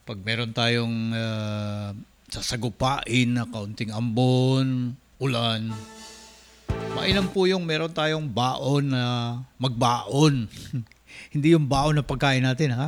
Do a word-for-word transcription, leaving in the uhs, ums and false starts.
Pag meron tayong ah, sasagupain na kaunting ambon, ulan, mainam po yung meron tayong baon na magbaon. Hindi yung baon na pagkain natin ha.